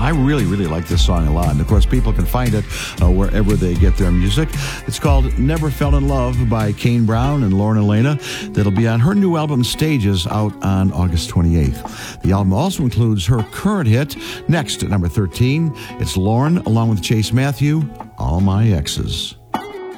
I really, really like this song a lot. And, of course, people can find it wherever they get their music. It's called Never Fell in Love by Kane Brown and Lauren Elena. That'll be on her new album, Stages, out on August 28th. The album also includes her current hit, next at number 13. It's Lauren, along with Chase Matthew, All My Exes.